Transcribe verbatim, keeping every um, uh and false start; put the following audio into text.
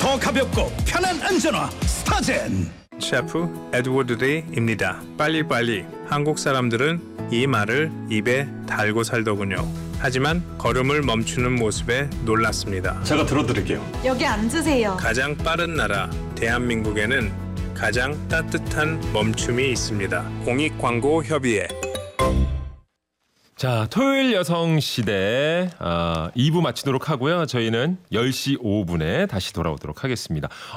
더 가볍고 편한 안전화 스타젠. 셰프 에드워드 데이입니다. 빨리빨리. 한국 사람들은 이 말을 입에 달고 살더군요. 하지만 걸음을 멈추는 모습에 놀랐습니다. 제가 들어드릴게요. 여기 앉으세요. 가장 빠른 나라 대한민국에는 가장 따뜻한 멈춤이 있습니다. 공익광고협의회. 자, 토요일 여성시대 아, 이 부 마치도록 하고요. 저희는 열 시 오 분에 다시 돌아오도록 하겠습니다.